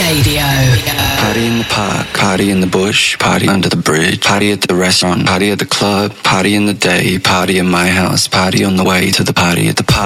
Radio. Party in the park, party in the bush, party under the bridge, party at the restaurant, party at the club, party in the day, party in my house, party on the way to the party at the park.